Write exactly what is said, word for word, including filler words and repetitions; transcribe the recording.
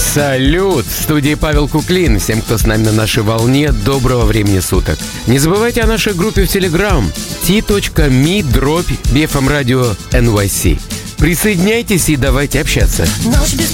Салют! В студии Павел Куклин. Всем, кто с нами на нашей волне, доброго времени суток. Не забывайте о нашей группе в Telegram t.me дробь би эф эм Radio эн вай си. Присоединяйтесь и давайте общаться.